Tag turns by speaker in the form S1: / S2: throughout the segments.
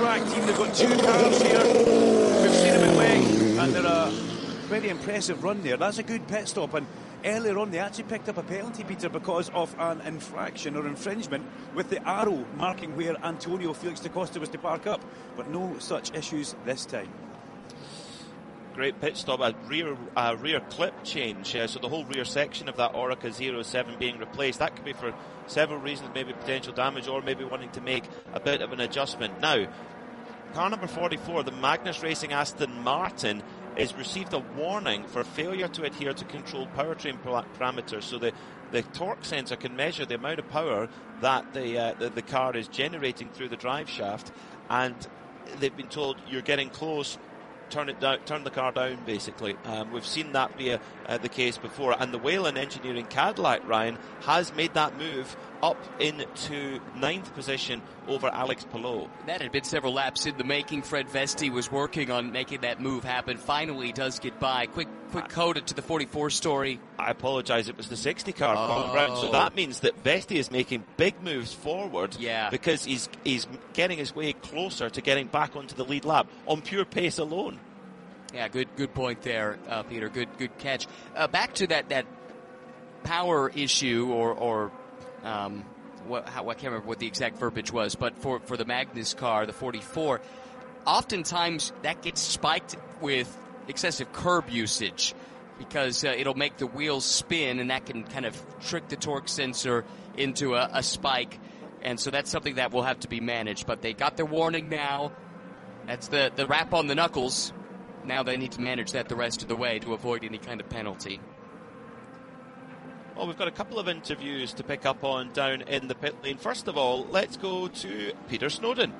S1: track team. They've got 2 cars here. We've seen them in wing, and they're a very impressive run there. That's a good pit stop, and earlier on they actually picked up a penalty, Peter, because of an infraction or infringement with the arrow marking where Antonio Felix da Costa was to park up, but no such issues this time.
S2: Great pit stop, a rear clip change, so the whole rear section of that Oreca 07 being replaced. That could be for several reasons, maybe potential damage or maybe wanting to make a bit of an adjustment. Now, car number 44, the Magnus Racing Aston Martin, has received a warning for failure to adhere to controlled powertrain parameters. So the torque sensor can measure the amount of power that the car is generating through the drive shaft, and they've been told you're getting close, turn it down, turn the car down, basically. We've seen that be the case before, and the Whelen Engineering Cadillac, Ryan, has made that move up into 9th position over Alex Palou.
S3: That had been several laps in the making. Fred Vesti was working on making that move happen. Finally does get by. Quick coda to the 44 story.
S2: I apologise, it was the 60 car Colin Brown. So that means that Vesti is making big moves forward, because he's getting his way closer to getting back onto the lead lap on pure pace alone.
S3: Yeah, good point there, Peter. Good catch. Back to that power issue, or I can't remember what the exact verbiage was, but for the Magnus car, the 44, oftentimes that gets spiked with excessive curb usage, because it'll make the wheels spin, and that can kind of trick the torque sensor into a spike, and so that's something that will have to be managed. But they got their warning now. That's the rap on the knuckles. Now they need to manage that the rest of the way to avoid any kind of penalty.
S2: Well, we've got a couple of interviews to pick up on down in the pit lane. First of all, let's go to Peter Snowden.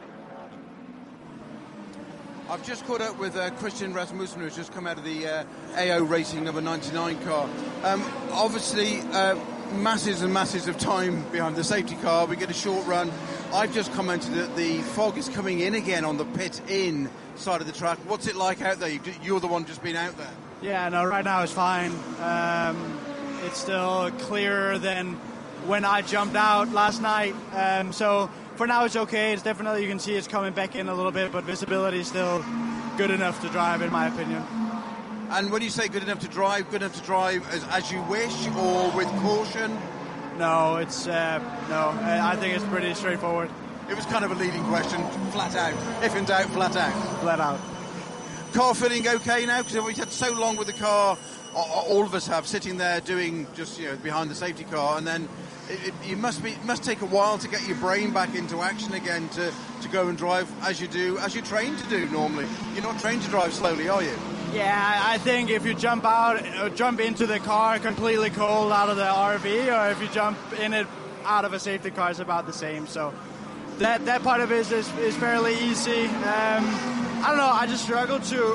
S4: I've just caught up with Christian Rasmussen, who's just come out of the AO Racing number 99 car. Obviously, masses and masses of time behind the safety car. We get a short run. I've just commented that the fog is coming in again on the pit-in side of the track. What's it like out there? You're the one just been out there.
S5: Yeah, no, right now it's fine. It's still clearer than when I jumped out last night. So for now it's okay. It's definitely, you can see it's coming back in a little bit, but visibility is still good enough to drive, in my opinion.
S4: And when you say good enough to drive as you wish, or with caution?
S5: No, it's no. I think it's pretty straightforward.
S4: It was kind of a leading question, flat out. If in doubt, flat out.
S5: Flat out.
S4: Car feeling okay now? Because we've had so long with the car, all of us have, sitting there doing just, behind the safety car, and then it must take a while to get your brain back into action again to go and drive as you're trained to do normally. You're not trained to drive slowly, are you?
S5: Yeah, I think if you jump into the car completely cold out of the RV, or if you jump in it out of a safety car, it's about the same. So that part of it is fairly easy. I don't know, I just struggle to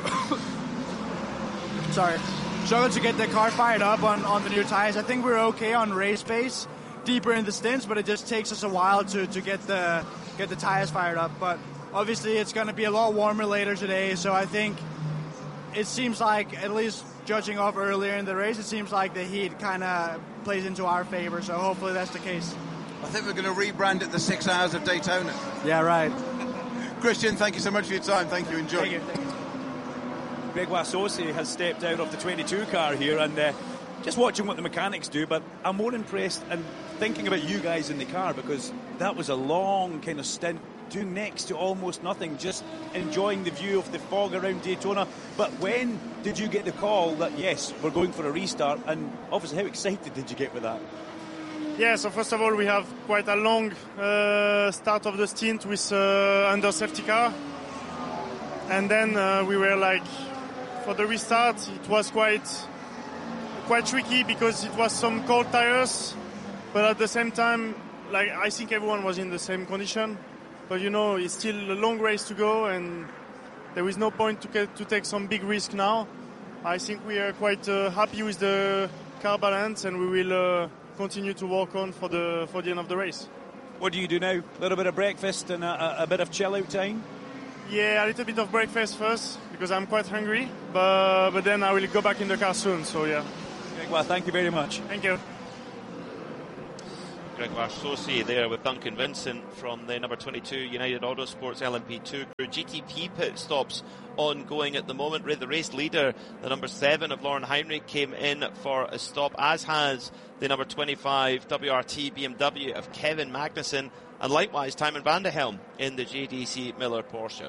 S5: get the car fired up on the new tires. I think we're okay on race pace, deeper in the stints, but it just takes us a while to get the tires fired up. But obviously it's going to be a lot warmer later today, so I think it seems like, at least judging off earlier in the race, it seems like the heat kind of plays into our favor, so hopefully that's the case.
S4: I think we're going to rebrand it the 6 Hours of Daytona.
S5: Yeah, right.
S4: Christian, thank you so much for your time. Thank you. Enjoy.
S5: Thank you.
S1: Grégoire Saucy has stepped out of the 22 car here, and just watching what the mechanics do, but I'm more impressed and thinking about you guys in the car, because that was a long kind of stint doing next to almost nothing, just enjoying the view of the fog around Daytona. But when did you get the call that, yes, we're going for a restart? And obviously, how excited did you get with that?
S6: Yeah, so first of all, we have quite a long start of the stint with under safety car. And then we were like, for the restart, it was quite tricky because it was some cold tires. But at the same time, like, I think everyone was in the same condition. But it's still a long race to go, and there is no point to take some big risk now. I think we are quite happy with the car balance, and we will continue to work on for the end of the race.
S1: What do you do now? A little bit of breakfast and a bit of chill out time?
S6: Yeah, a little bit of breakfast first, because I'm quite hungry, but then I will go back in the car soon, so yeah.
S1: Well, thank you very much.
S6: Thank you.
S2: Gregoire Saucy there with Duncan Vincent from the number 22 United Autosports LMP2 crew. GTP pit stops ongoing at the moment. The race leader, the number 7 of Lauren Heinrich, came in for a stop, as has the number 25 WRT BMW of Kevin Magnussen, and likewise Timon van der Helm in the JDC Miller Porsche.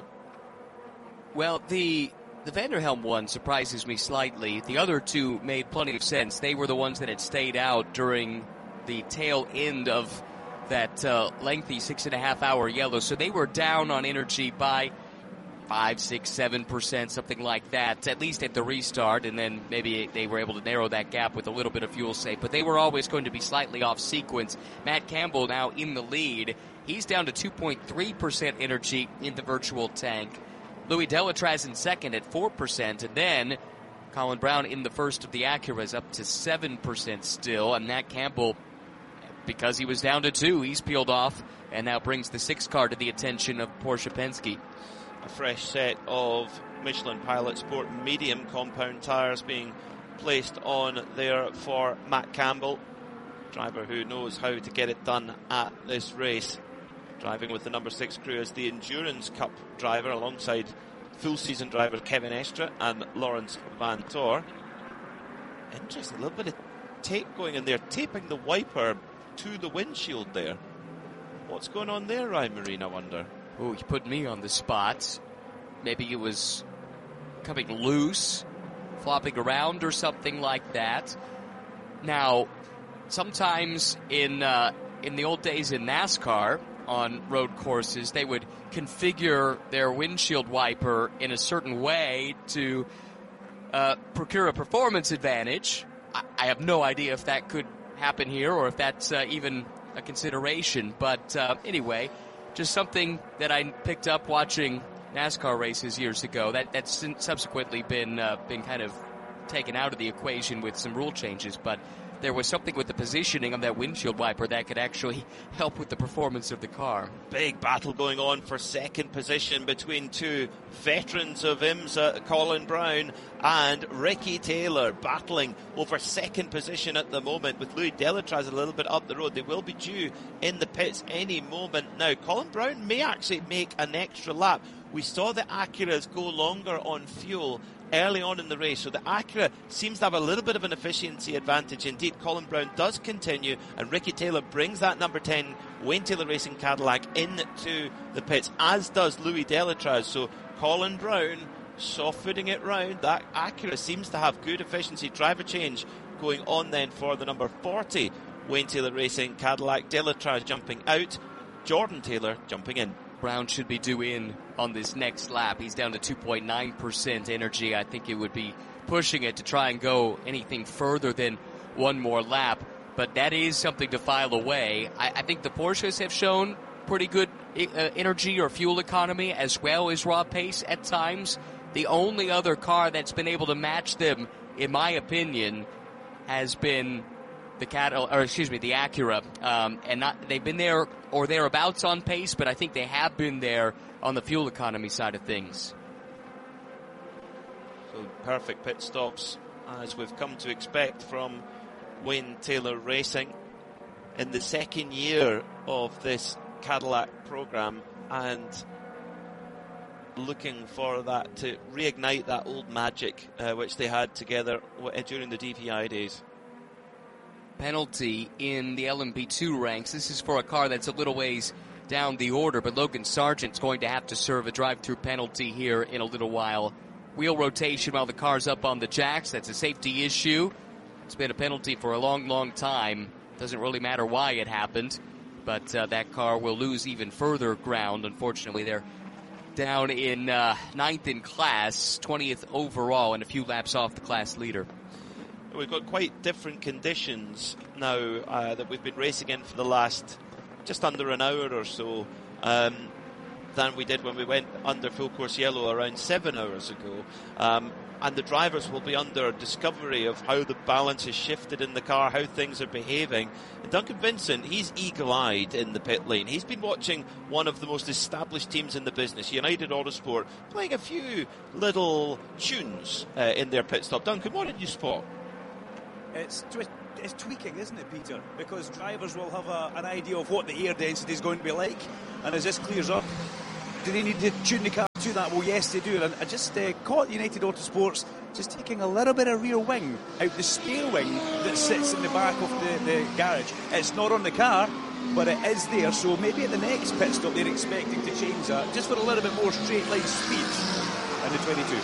S3: Well, the Van der Helm one surprises me slightly. The other two made plenty of sense. They were the ones that had stayed out during the tail end of that lengthy 6.5 hour yellow. So they were down on energy by 5, 6, 7%, something like that, at least at the restart. And then maybe they were able to narrow that gap with a little bit of fuel save. But they were always going to be slightly off sequence. Matt Campbell now in the lead. He's down to 2.3% energy in the virtual tank. Louis Delatraz in second at 4%. And then Colin Brown in the first of the Acuras up to 7% still. And Matt Campbell, because he was down to 2, he's peeled off and now brings the 6 car to the attention of Porsche Penske.
S2: A fresh set of Michelin Pilot Sport medium compound tyres being placed on there for Matt Campbell, driver who knows how to get it done at this race. Driving with the number 6 crew as the Endurance Cup driver alongside full season driver Kevin Estre and Lawrence Van Tor. Interesting, a little bit of tape going in there, taping the wiper to the windshield there. What's going on there, Ryan Marine, I wonder?
S3: Oh, you put me on the spot. Maybe it was coming loose, flopping around or something like that. Now, sometimes in the old days in NASCAR on road courses, they would configure their windshield wiper in a certain way to procure a performance advantage. I have no idea if that could happen here or if that's even a consideration. But anyway, just something that I picked up watching NASCAR races years ago. That's subsequently been kind of taken out of the equation with some rule changes. But there was something with the positioning of that windshield wiper that could actually help with the performance of the car.
S2: Big battle going on for second position between two veterans of IMSA, Colin Brown and Ricky Taylor, battling over second position at the moment, with Louis Delatraz a little bit up the road. They will be due in the pits any moment now. Colin Brown may actually make an extra lap. We saw the Acuras go longer on fuel early on in the race, so the Acura seems to have a little bit of an efficiency advantage indeed. Colin Brown does continue, and Ricky Taylor brings that number 10 Wayne Taylor Racing Cadillac into the pits, as does Louis Delatraz. So Colin Brown soft-footing it round. That Acura seems to have good efficiency. Driver change going on then for the number 40 Wayne Taylor Racing Cadillac. Delatraz jumping out, Jordan Taylor jumping in.
S3: Brown should be due in on this next lap. He's down to 2.9% energy. I think it would be pushing it to try and go anything further than one more lap. But that is something to file away. I think the Porsches have shown pretty good energy or fuel economy as well as raw pace at times. The only other car that's been able to match them, in my opinion, has been the Acura, and they've been there or thereabouts on pace, but I think they have been there on the fuel economy side of things.
S2: So perfect pit stops, as we've come to expect from Wayne Taylor Racing in the second year of this Cadillac program, and looking for that to reignite that old magic which they had together during the DPI days.
S3: Penalty in the LMP2 ranks. This is for a car that's a little ways down the order, but Logan Sargent's going to have to serve a drive-through penalty here in a little while. Wheel rotation while the car's up on the jacks. That's a safety issue. It's been a penalty for a long, long time. Doesn't really matter why it happened, but that car will lose even further ground. Unfortunately, they're down in 9th in class, 20th overall, and a few laps off the class leader.
S2: We've got quite different conditions now that we've been racing in for the last just under an hour or so than we did when we went under full course yellow around 7 hours ago. And the drivers will be under discovery of how the balance has shifted in the car, how things are behaving. And Duncan Vincent, he's eagle-eyed in the pit lane. He's been watching one of the most established teams in the business, United Autosport, playing a few little tunes in their pit stop. Duncan, what did you spot?
S1: It's it's tweaking, isn't it, Peter? Because drivers will have an idea of what the air density is going to be like, and as this clears up, do they need to tune the car to that? Well, yes, they do. And I just caught United Autosports just taking a little bit of rear wing out the spare wing that sits in the back of the garage. It's not on the car, but it is there, so maybe at the next pit stop they're expecting to change that, just for a little bit more straight line speed in the 22.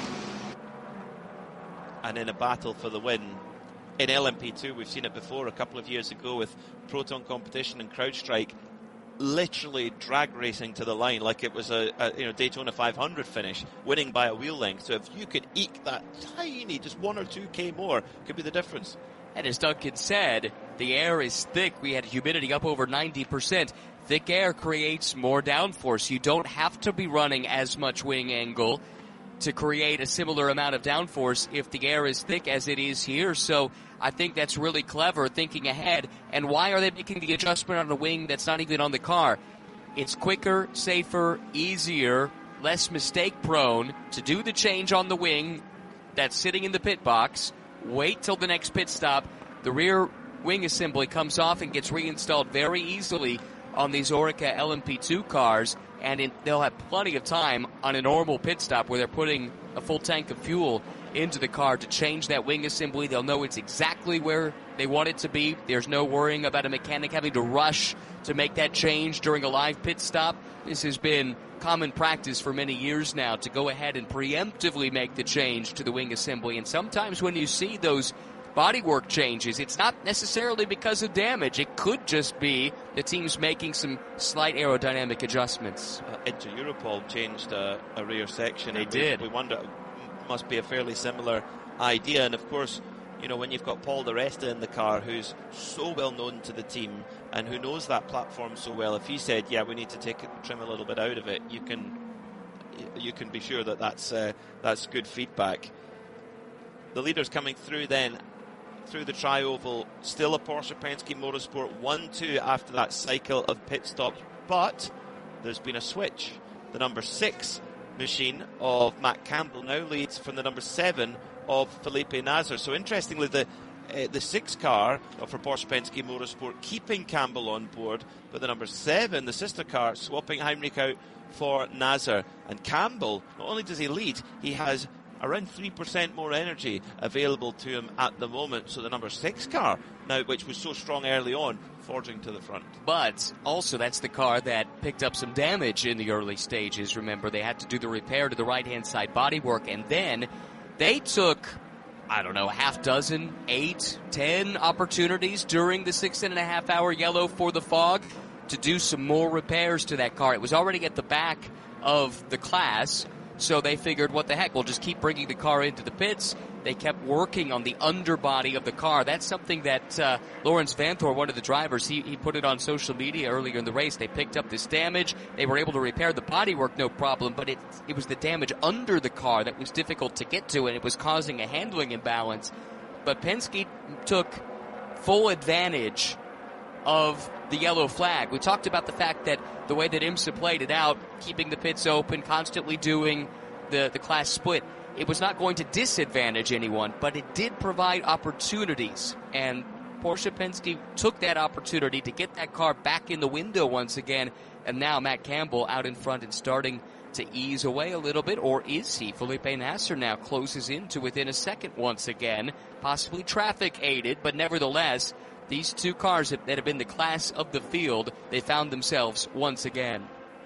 S2: And in a battle for the win, in LMP2, we've seen it before a couple of years ago with Proton Competition and CrowdStrike, literally drag racing to the line like it was a Daytona 500 finish, winning by a wheel length. So if you could eke that tiny, just 1 or 2k more, could be the difference.
S3: And as Duncan said, the air is thick. We had humidity up over 90%. Thick air creates more downforce. You don't have to be running as much wing angle to create a similar amount of downforce if the air is thick as it is here. So I think that's really clever, thinking ahead. And why are they making the adjustment on a wing that's not even on the car? It's quicker, safer, easier, less mistake prone to do the change on the wing that's sitting in the pit box. Wait till the next pit stop. The rear wing assembly comes off and gets reinstalled very easily on these Oreca LMP2 cars, and they'll have plenty of time on a normal pit stop where they're putting a full tank of fuel into the car to change that wing assembly. They'll know it's exactly where they want it to be. There's no worrying about a mechanic having to rush to make that change during a live pit stop. This has been common practice for many years now to go ahead and preemptively make the change to the wing assembly. And sometimes when you see those bodywork changes, it's not necessarily because of damage. It could just be the team's making some slight aerodynamic adjustments.
S2: Inter Europol changed a rear section.
S3: They did.
S2: We wonder, it must be a fairly similar idea. And of course, you know, when you've got Paul Di Resta in the car, who's so well known to the team and who knows that platform so well, if he said, yeah, we need to trim a little bit out of it, you can be sure that that's good feedback. The leaders coming through then, through the tri-oval, still a Porsche Penske Motorsport 1-2 after that cycle of pit stops, but there's been a switch. The number 6 machine of Matt Campbell now leads from the number 7 of Felipe Nasr. So interestingly, the 6 car for Porsche Penske Motorsport keeping Campbell on board, but the number 7, the sister car, swapping Heinrich out for Nasr. And Campbell, not only does he lead, he has around 3% more energy available to him at the moment. So the number 6 car, now, which was so strong early on, forging to the front.
S3: But also that's the car that picked up some damage in the early stages. Remember, they had to do the repair to the right-hand side bodywork, and then they took, I don't know, a half dozen, 8, 10 opportunities during the 6.5-hour yellow for the fog to do some more repairs to that car. It was already at the back of the class, so they figured, what the heck, we'll just keep bringing the car into the pits. They kept working on the underbody of the car. That's something that Lawrence Vanthor, one of the drivers, he put it on social media earlier in the race. They picked up this damage. They were able to repair the bodywork, no problem, but it was the damage under the car that was difficult to get to, and it was causing a handling imbalance. But Penske took full advantage of the yellow flag. We talked about the fact that the way that IMSA played it out, keeping the pits open, constantly doing the class split, it was not going to disadvantage anyone, but it did provide opportunities. And Porsche Penske took that opportunity to get that car back in the window once again. And now Matt Campbell out in front and starting to ease away a little bit. Or is he? Felipe Nasr now closes in to within a second once again. Possibly traffic aided, but nevertheless, these two cars that have been the class of the field, they found themselves once again.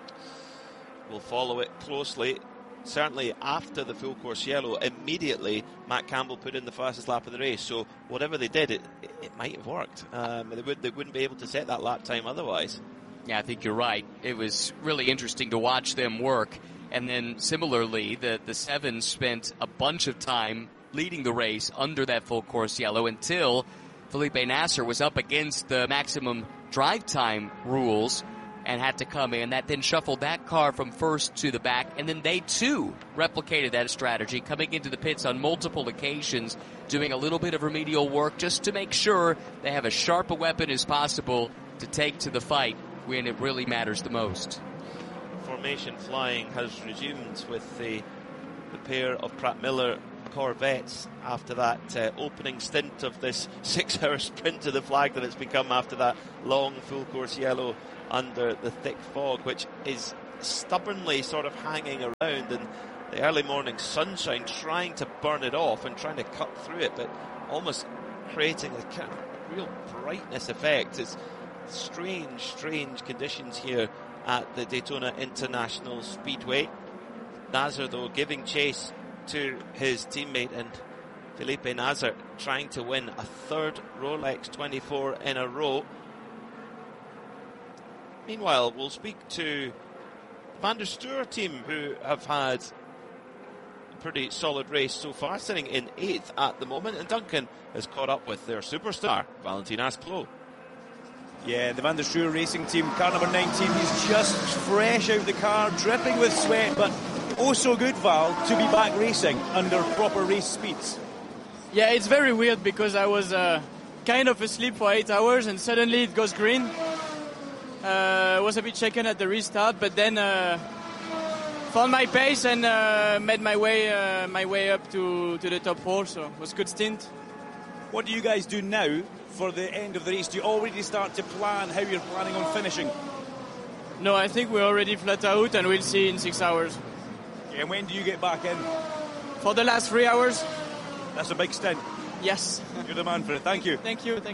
S2: We'll follow it closely. Certainly after the full course yellow, immediately Matt Campbell put in the fastest lap of the race. So whatever they did, it might have worked. They wouldn't be able to set that lap time otherwise.
S3: Yeah, I think you're right. It was really interesting to watch them work. And then similarly, the 7 spent a bunch of time leading the race under that full course yellow until Felipe Nasr was up against the maximum drive time rules and had to come in. That then shuffled that car from first to the back, and then they too replicated that strategy, coming into the pits on multiple occasions, doing a little bit of remedial work just to make sure they have as sharp a weapon as possible to take to the fight when it really matters the most.
S2: Formation flying has resumed with the pair of Pratt Miller Corvettes after that opening stint of this 6-hour sprint to the flag that it's become after that long full course yellow under the thick fog, which is stubbornly sort of hanging around in the early morning sunshine, trying to burn it off and trying to cut through it, but almost creating a kind of real brightness effect. It's strange conditions here at the Daytona International Speedway. Nasr, though, giving chase to his teammate, and Felipe Nasr trying to win a third Rolex 24 in a row. Meanwhile, we'll speak to Van der Steur team, who have had a pretty solid race so far, sitting in 8th at the moment, and Duncan has caught up with their superstar, Valentin Asclot.
S1: Yeah, the Van der Steur racing team, car number 19, he's just fresh out the car, dripping with sweat, but oh so good, Val, to be back racing under proper race speeds.
S5: Yeah, it's very weird because I was kind of asleep for 8 hours and suddenly it goes green. Was a bit shaken at the restart, but then found my pace and made my way up to the top 4, so it was a good stint.
S1: What do you guys do now for the end of the race? Do you already start to plan how you're planning on finishing?
S5: No, I think we're already flat out and we'll see in 6 hours.
S1: Yeah, and when do you get back in?
S5: For the last 3 hours.
S1: That's a big stint.
S5: Yes.
S1: You're the man for it. Thank you.
S5: Thank you.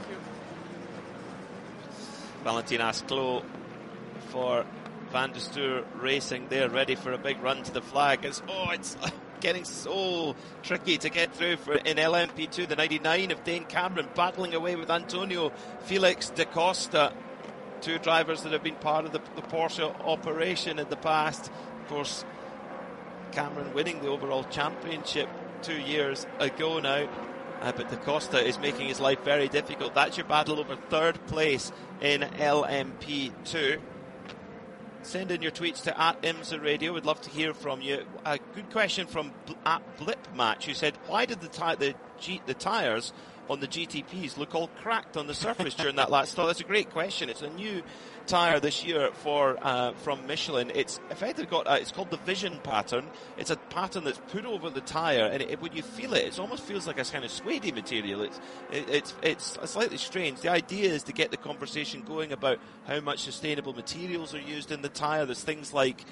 S2: Valentin Asclot for Van der Steur Racing there, ready for a big run to the flag. It's getting so tricky to get through in LMP2. The 99 of Dane Cameron battling away with Antonio Felix da Costa, two drivers that have been part of the Porsche operation in the past. Of course, Cameron winning the overall championship 2 years ago now. But da Costa is making his life very difficult. That's your battle over third place in LMP2. Send in your tweets to @IMSA Radio. We'd love to hear from you. A good question from @BlipMatch, who said, why did the tyres on the GTPs look all cracked on the surface during that last stop? That's a great question. It's a new tyre this year from Michelin. It's effectively it's called the Vision pattern. It's a pattern that's put over the tyre, and when you feel it, it almost feels like a kind of suede material. It's slightly strange. The idea is to get the conversation going about how much sustainable materials are used in the tyre. There's things like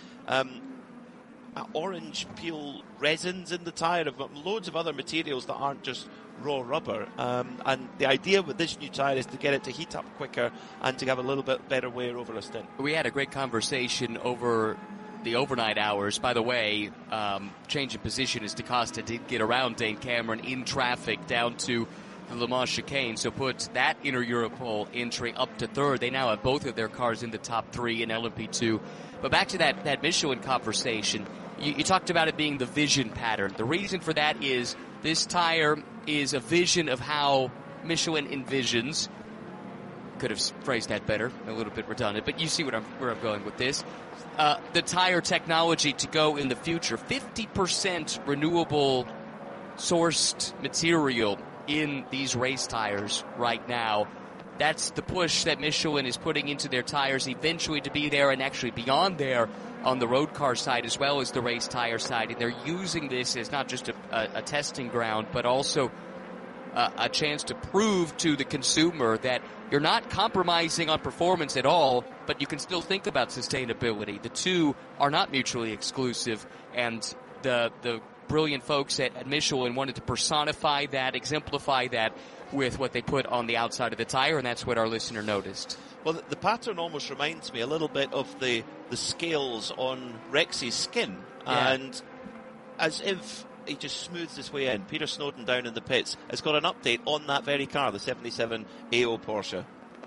S2: orange peel resins in the tyre, of loads of other materials that aren't just raw rubber, and the idea with this new tyre is to get it to heat up quicker and to have a little bit better wear over a stint.
S3: We had a great conversation over the overnight hours. By the way, change of position as da Costa did get around Dane Cameron in traffic down to the Le Mans chicane, so puts that Inter Europol entry up to third. They now have both of their cars in the top 3 in LMP2. But back to that Michelin conversation, you talked about it being the Vision pattern. The reason for that is this tire is a vision of how Michelin envisions. Could have phrased that better, a little bit redundant, but you see where I'm going with this. The tire technology to go in the future, 50% renewable sourced material in these race tires right now. That's the push that Michelin is putting into their tires eventually to be there and actually beyond there on the road car side as well as the race tire side. And they're using this as not just a testing ground, but also a chance to prove to the consumer that you're not compromising on performance at all, but you can still think about sustainability. The two are not mutually exclusive, and the brilliant folks at Michelin wanted to personify that, exemplify that with what they put on the outside of the tire, and that's what our listener noticed.
S2: Well, the pattern almost reminds me a little bit of the scales on Rex's skin, and as if he just smooths his way in. Peter Snowden down in the pits has got an update on that very car, the 77 AO Porsche.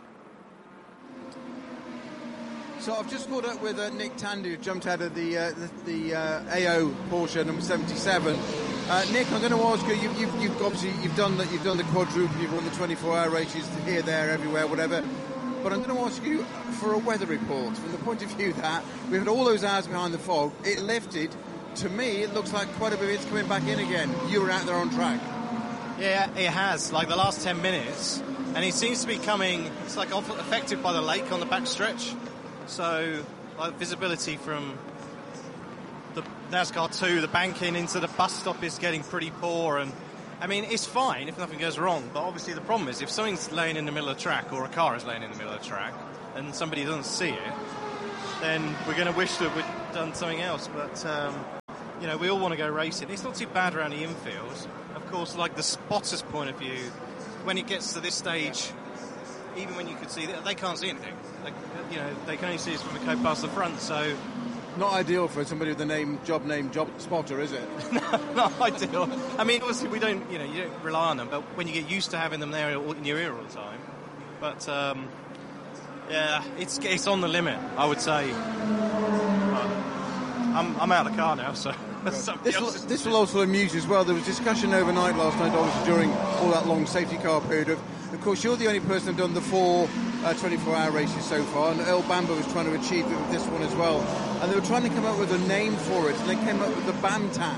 S4: So I've just caught up with Nick Tandy, who jumped out of the AO Porsche number 77. Nick, I'm going to ask you. You've obviously done the quadruple, you've run the 24-hour races here, there, everywhere, whatever. But I'm going to ask you for a weather report from the point of view that we had all those hours behind the fog. It lifted. To me, it looks like quite a bit of it's coming back in again. You were out there on track.
S7: Yeah, it has. Like the last 10 minutes, and it seems to be coming. It's like affected by the lake on the back stretch. So, like visibility from the NASCAR 2, the banking into the bus stop is getting pretty poor, and I mean, it's fine if nothing goes wrong, but obviously the problem is if something's laying in the middle of the track, or a car is laying in the middle of the track, and somebody doesn't see it, then we're going to wish that we'd done something else. But, you know, we all want to go racing. It's not too bad around the infield. Of course, like the spotter's point of view, when it gets to this stage, even when you could see, they can't see anything. Like, you know, they can only see us when we go past the front, so...
S4: Not ideal for somebody with the job spotter, is it?
S7: Not ideal. I mean, obviously you don't rely on them, but when you get used to having them there in your ear all the time. But, yeah, it's on the limit, I would say. I'm out of the car now, so...
S4: This will also amuse you as well. There was discussion overnight last night, obviously, during all that long safety car period. Of course, you're the only person who's done the 4 24-hour races so far, and Earl Bamber was trying to achieve it with this one as well. And they were trying to come up with a name for it, and they came up with the Bantam.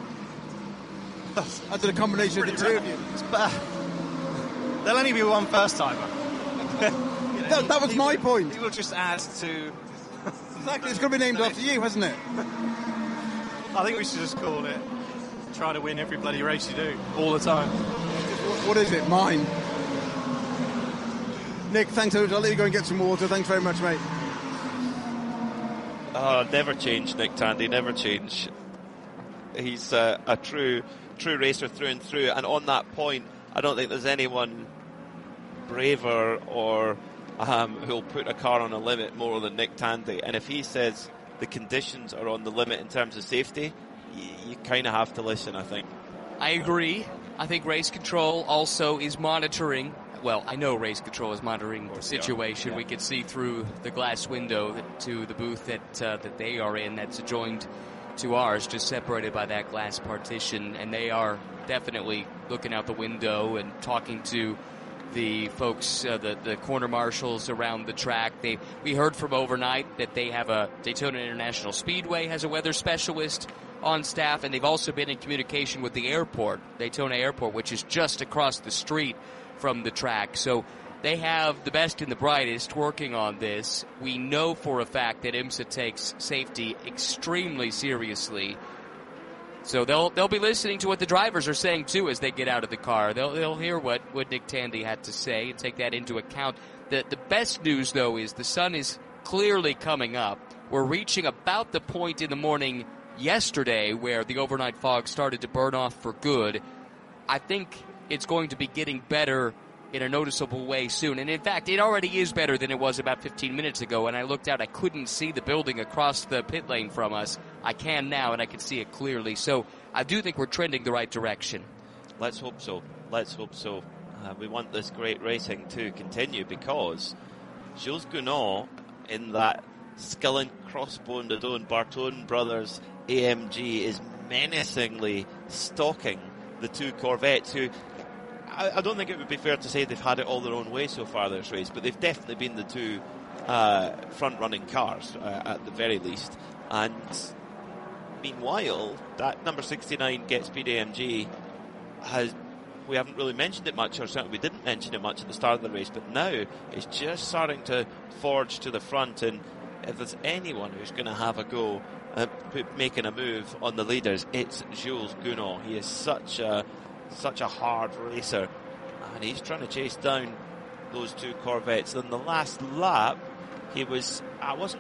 S4: I did a combination of the two of you.
S7: There'll only be one first-timer.
S4: That was my point.
S7: He will just add to...
S4: Exactly, it's going to be named after you, hasn't it?
S7: I think we should just call it try to win every bloody race you do, all the time.
S4: What is it? Mine. Nick, thanks. I'll let you go and get some water. Thanks very much, mate.
S2: Never change, Nick Tandy, never change. He's a true racer through and through, and on that point, I don't think there's anyone braver or who'll put a car on a limit more than Nick Tandy. And if he says the conditions are on the limit in terms of safety, you kind of have to listen, I think.
S3: I agree. I think race control also is monitoring. Well, I know race control is monitoring the situation. Yeah. We can see through the glass window to the booth that they are in, that's adjoined to ours, just separated by that glass partition, and they are definitely looking out the window and talking to the folks, the corner marshals around the track. We heard from overnight that they have a Daytona International Speedway has a weather specialist on staff, and they've also been in communication with the airport, Daytona Airport, which is just across the street from the track. So they have the best and the brightest working on this. We know for a fact that IMSA takes safety extremely seriously. So they'll be listening to what the drivers are saying too as they get out of the car. They'll hear what Nick Tandy had to say and take that into account. The best news though is the sun is clearly coming up. We're reaching about the point in the morning yesterday where the overnight fog started to burn off for good. I think it's going to be getting better in a noticeable way soon. And in fact, it already is better than it was about 15 minutes ago. When I looked out, I couldn't see the building across the pit lane from us. I can now, and I can see it clearly. So I do think we're trending the right direction.
S2: Let's hope so. Let's hope so. We want this great racing to continue because Jules Gounod in that Skillen Crossbone Dodone Bartone Brothers AMG is menacingly stalking the two Corvettes who... I don't think it would be fair to say they've had it all their own way so far this race, but they've definitely been the two front-running cars at the very least. And meanwhile, that number 69 Get Speed AMG we haven't really mentioned it much, or certainly we didn't mention it much at the start of the race, but now it's just starting to forge to the front. And if there's anyone who's going to have a go at making a move on the leaders, it's Jules Gounod. He is such a hard racer, and he's trying to chase down those two Corvettes. In the last lap, he was about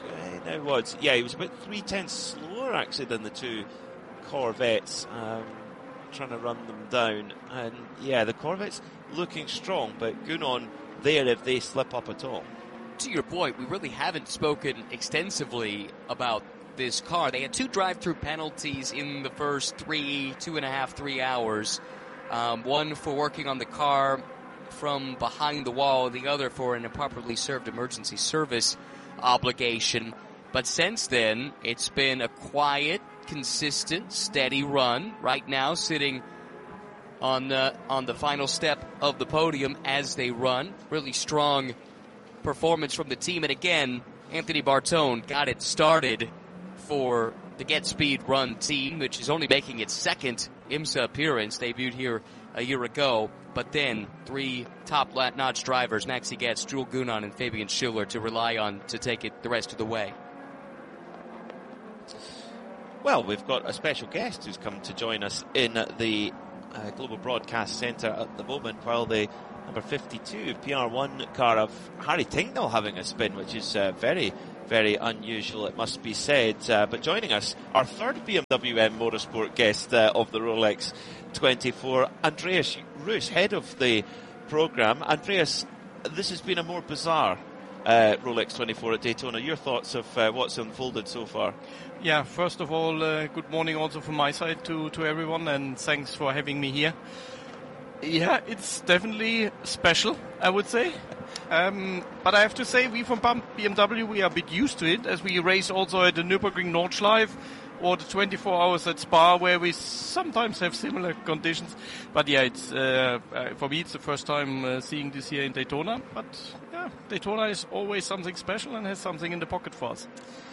S2: 3/10 slower actually than the two Corvettes, trying to run them down. And yeah, the Corvettes looking strong, but Gounod there if they slip up at all.
S3: To your point, we really haven't spoken extensively about this car. They had 2 drive-through penalties in the first 3 hours. One for working on the car from behind the wall, the other for an improperly served emergency service obligation. But since then, it's been a quiet, consistent, steady run. Right now, sitting on the final step of the podium as they run. Really strong performance from the team. And again, Anthony Bartone got it started for the Get Speed Run team, which is only making its second IMSA appearance, debuted here a year ago. But then 3 top-notch drivers, Maxi Getz, Jules Gounod, and Fabian Schiller, to rely on to take it the rest of the way.
S2: Well, we've got a special guest who's come to join us in the Global Broadcast Centre at the moment, while the number 52 PR1 car of Harry Tincknell having a spin, which is very, very unusual, it must be said. But joining us, our third BMW M Motorsport guest of the Rolex 24, Andreas Roos, head of the programme. Andreas, this has been a more bizarre Rolex 24 at Daytona. Your thoughts of what's unfolded so far?
S8: Yeah, first of all, good morning also from my side to everyone, and thanks for having me here. Yeah, it's definitely special, I would say. But I have to say, we from BMW, we are a bit used to it, as we race also at the Nürburgring Nordschleife or the 24 hours at Spa, where we sometimes have similar conditions. But yeah, it's for me, it's the first time seeing this here in Daytona. But yeah, Daytona is always something special and has something in the pocket for us.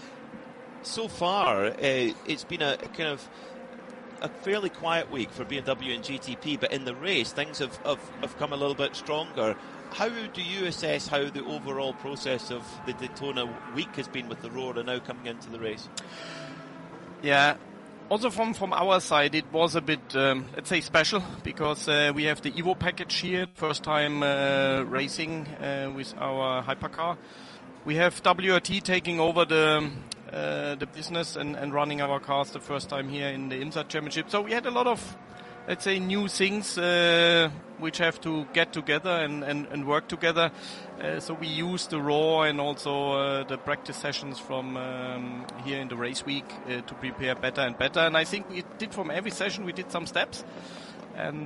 S2: So far, it's been a kind of a fairly quiet week for BMW and GTP, but in the race, things have come a little bit stronger. How do you assess how the overall process of the Daytona week has been with the Roar now coming into the race?
S8: Yeah, also from our side, it was a bit, let's say, special, because we have the Evo package here, first time racing with our hypercar. We have WRT taking over the business and running our cars the first time here in the IMSA Championship. So we had a lot of, let's say, new things which have to get together and work together. So we used the Raw and also the practice sessions from here in the race week to prepare better and better. And I think we did from every session, we did some steps. And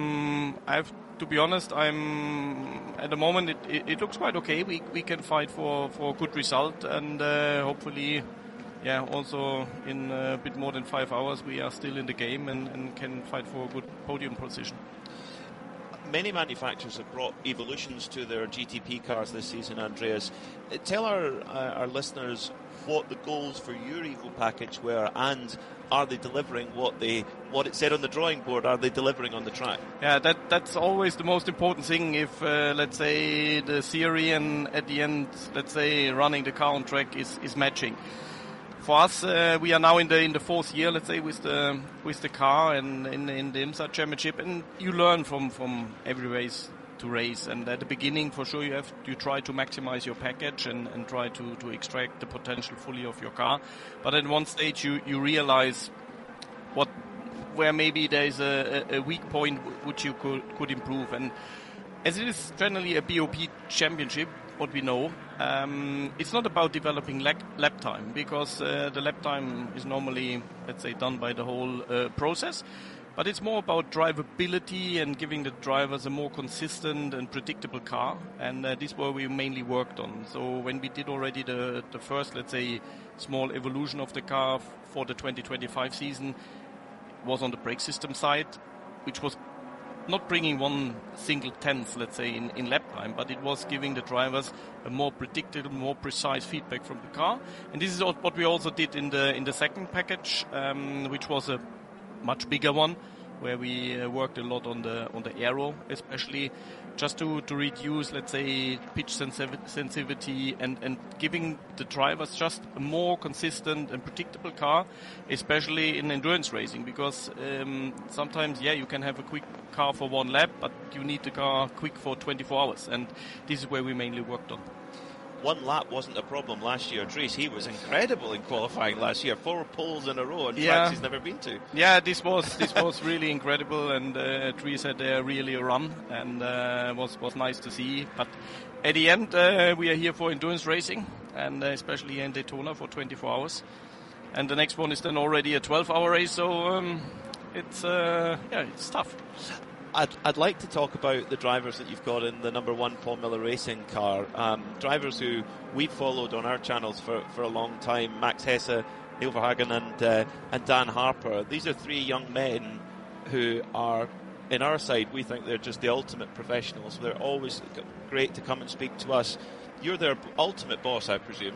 S8: to be honest, at the moment it looks quite okay. We can fight for a good result, and hopefully, yeah, also in a bit more than 5 hours we are still in the game and can fight for a good podium position.
S2: Many manufacturers have brought evolutions to their GTP cars this season, Andreas. Tell our listeners what the goals for your Evo package were, and are they delivering what it said on the drawing board? Are they delivering on the track?
S8: Yeah, that's always the most important thing. If let's say the theory and at the end, let's say running the car on track is matching. For us, we are now in the fourth year, let's say, with the car and in the IMSA Championship, and you learn from every race to race. And at the beginning, for sure, you try to maximize your package and try to extract the potential fully of your car. But at one stage, you realize where maybe there is a weak point which you could improve. And as it is generally a BOP championship, what we know, it's not about developing lap time, because the lap time is normally, let's say, done by the whole process. But it's more about drivability and giving the drivers a more consistent and predictable car, and this is what we mainly worked on. So when we did already the first, let's say, small evolution of the car for the 2025 season, was on the brake system side, which was not bringing one single tenth, let's say, in lap time, but it was giving the drivers a more predictable, more precise feedback from the car. And this is what we also did in the second package, which was a much bigger one, where we worked a lot on the aero, especially just to reduce, let's say, pitch sensitivity and giving the drivers just a more consistent and predictable car, especially in endurance racing, because sometimes, yeah, you can have a quick car for one lap, but you need the car quick for 24 hours, and this is where we mainly worked on.
S2: One lap wasn't a problem last year. Dries, he was incredible in qualifying last year. 4 poles in a row on tracks he's never been to.
S8: Yeah, this was really incredible, and Dries had really a run, and was nice to see. But at the end, we are here for endurance racing, and especially in Daytona for 24 hours. And the next one is then already a 12-hour race, so it's tough.
S2: I'd like to talk about the drivers that you've got in the number 1 Paul Miller Racing car. Drivers who we've followed on our channels for a long time: Max Hesse, Neil Verhagen, and Dan Harper. These are 3 young men who are, in our side, we think they're just the ultimate professionals. They're always great to come and speak to us. You're their ultimate boss, I presume.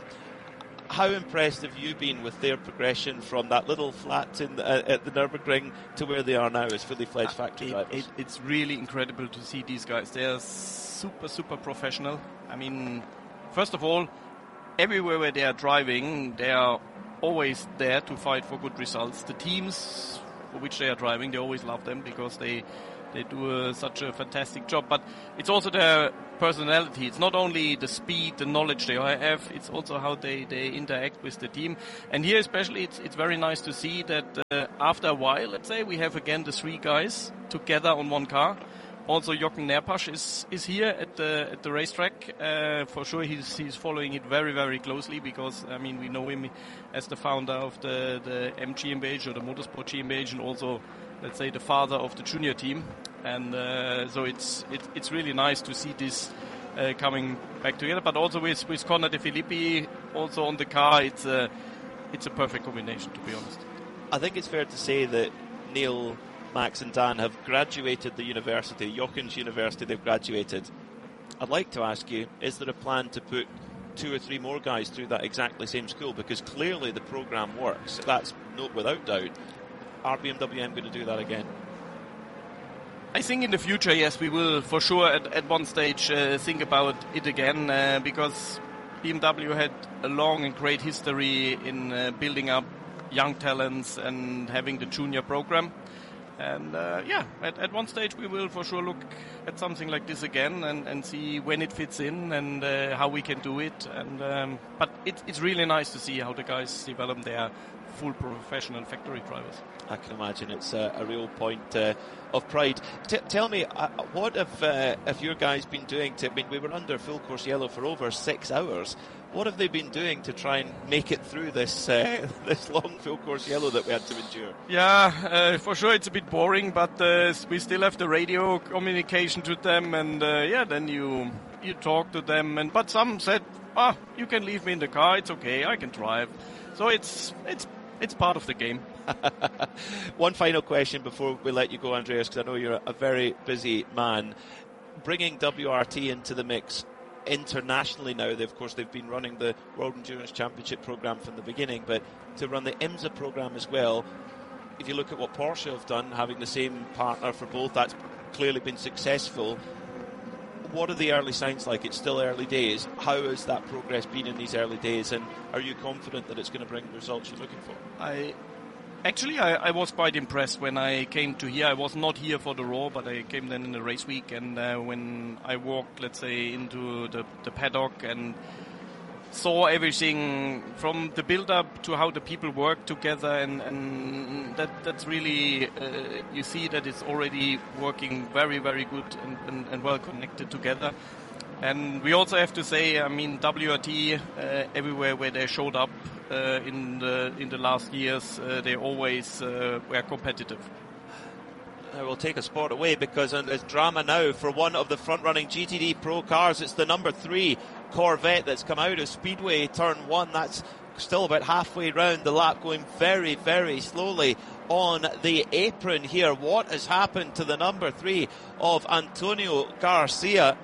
S2: How impressed have you been with their progression from that little flat at the Nürburgring to where they are now as fully fledged factory drivers?
S8: It's really incredible to see these guys. They are super, super professional. I mean, first of all, everywhere where they are driving, they are always there to fight for good results. The teams for which they are driving, they always love them because they do such a fantastic job. But it's also their personality. It's not only the speed, the knowledge they have, it's also how they interact with the team. And here especially, it's very nice to see that after a while, let's say, we have again the 3 guys together on one car. Also, Jochen Nerpasch is here at the racetrack. For sure, he's following it very, very closely because, I mean, we know him as the founder of the MGmbH or the Motorsport GmbH, and also, let's say, the father of the junior team. And so it's really nice to see this coming back together. But also with Conor De Filippi also on the car, it's a perfect combination, to be honest.
S2: I think it's fair to say that Neil, Max and Dan have graduated the university, Jochen's university they've graduated. I'd like to ask you, is there a plan to put 2 or 3 more guys through that exactly same school? Because clearly the programme works. That's without doubt. Are BMW M going to do that again?
S8: I think in the future, yes, we will for sure at one stage think about it again because BMW had a long and great history in building up young talents and having the junior program. And at one stage we will for sure look at something like this again and see when it fits in and how we can do it. And but it's really nice to see how the guys develop their full professional factory drivers.
S2: I can imagine it's a real point of pride. Tell me, what have your guys been doing I mean, we were under full course yellow for over 6 hours. What have they been doing to try and make it through this this long full course yellow that we had to endure?
S8: Yeah, for sure it's a bit boring, but we still have the radio communication to them, and then you talk to them. But some said, you can leave me in the car, it's okay, I can drive. So it's part of the game.
S2: One final question before we let you go, Andreas, because I know you're a very busy man. Bringing WRT into the mix internationally now, of course they've been running the World Endurance Championship program from the beginning, but to run the IMSA program as well, if you look at what Porsche have done, having the same partner for both, that's clearly been successful. What are the early signs like? It's still early days. How has that progress been in these early days, and are you confident that it's going to bring the results you're looking for?
S8: I was quite impressed when I came to here. I was not here for the Raw, but I came then in the race week, and when I walked, let's say, into the paddock and saw everything from the build-up to how the people work together, and that's really, you see that it's already working very, very good and well connected together. And we also have to say, I mean, WRT, everywhere where they showed up in the last years, they always were competitive.
S2: I will take a spot away because there's drama now for one of the front-running GTD Pro cars. It's the number 3 Corvette that's come out of Speedway Turn 1. That's still about halfway round the lap, going very, very slowly on the apron here. What has happened to the number 3 of Antonio Garcia?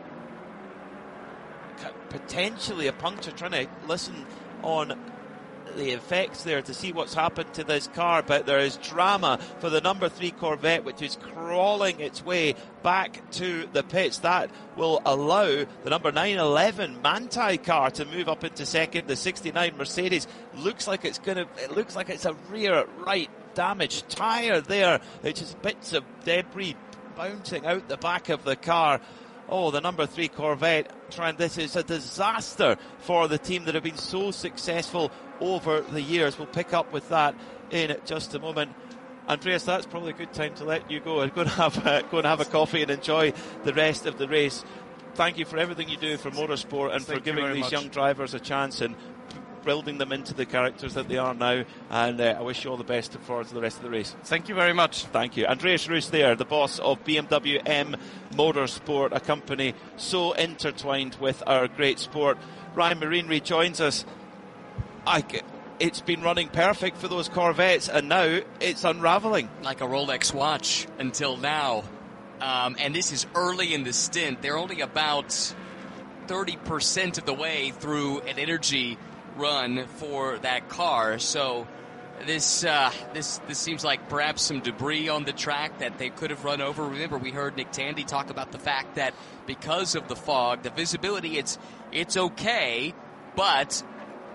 S2: Potentially a puncture. Trying to listen on the effects there to see what's happened to this car, but there is drama for the number 3 Corvette, which is crawling its way back to the pits. That will allow the number 911 Manthey car to move up into second. The 69 Mercedes looks like it's a rear right damaged tyre there. It's just bits of debris bouncing out the back of the car. Oh, the number 3 Corvette this is a disaster for the team that have been so successful over the years. We'll pick up with that in just a moment. Andreas, that's probably a good time to let you go and go and have a coffee and enjoy the rest of the race. Thank you for everything you do for motorsport and for giving these young drivers a chance and building them into the characters that they are now, and I wish you all the best for the rest of the race.
S8: Thank you very much.
S2: Thank you. Andreas Roos there, the boss of BMW M Motorsport, a company so intertwined with our great sport. Ryan Marine rejoins us. It's been running perfect for those Corvettes, and now it's unravelling.
S3: Like a Rolex watch until now. And this is early in the stint. They're only about 30% of the way through an energy run for that car, so this seems like perhaps some debris on the track that they could have run over. Remember, we heard Nick Tandy talk about the fact that because of the fog, the visibility, it's okay, but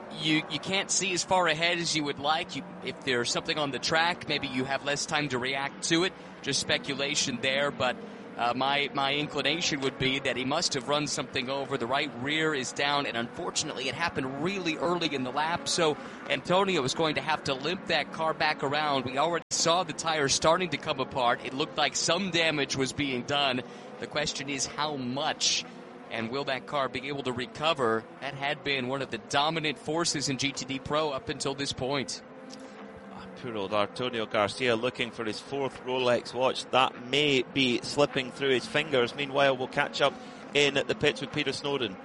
S3: you can't see as far ahead as you would like. If there's something on the track, maybe you have less time to react to it. Just speculation there, but my inclination would be that he must have run something over. The right rear is down, and unfortunately it happened really early in the lap, so Antonio was going to have to limp that car back around. We already saw the tires starting to come apart. It looked like some damage was being done. The question is how much, and will that car be able to recover? That had been one of the dominant forces in GTD Pro up until this point.
S2: Poor old Antonio Garcia looking for his 4th Rolex watch. That may be slipping through his fingers. Meanwhile, we'll catch up in the pits with Peter Snowden.